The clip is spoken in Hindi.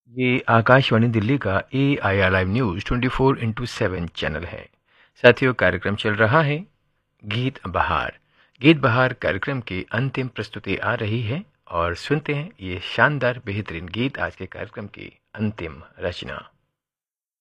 ये आकाशवाणी दिल्ली का AIR लाइव न्यूज़ 24/7 चैनल है। साथियों, कार्यक्रम चल रहा है गीत बहार। गीत बहार कार्यक्रम की अंतिम प्रस्तुति आ रही है और सुनते हैं ये शानदार बेहतरीन गीत, आज के कार्यक्रम की अंतिम रचना।